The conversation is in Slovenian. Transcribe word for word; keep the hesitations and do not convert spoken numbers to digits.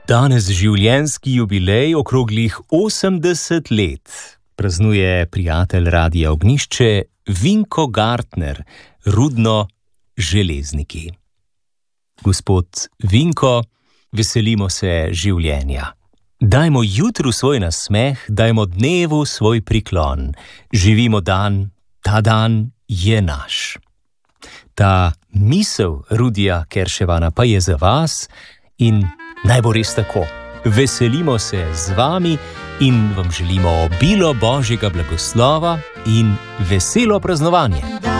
Danes življenjski jubilej okroglih osemdeset let praznuje prijatelj Radia Ognjišče Vinko Gartner, Rudno Železniki. Gospod Vinko, veselimo se življenja. Dajmo jutru svoj nasmeh, dajmo dnevu svoj priklon. Živimo dan, ta dan je naš. Ta misel Rudija Kerševana pa je za vas in naj bo res tako. Veselimo se z vami in vam želimo obilo Božjega blagoslova in veselo praznovanje.